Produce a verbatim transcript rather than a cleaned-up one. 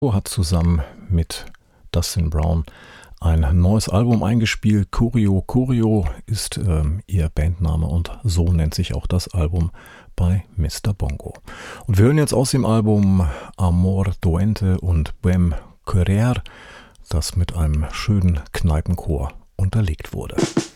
Hat zusammen mit Dustin Brown ein neues Album eingespielt. Curio Curio ist ähm, ihr Bandname und so nennt sich auch das Album bei Mister Bongo. Und wir hören jetzt aus dem Album Amor Doente und Bem Querer, das mit einem schönen Kneipenchor unterlegt wurde.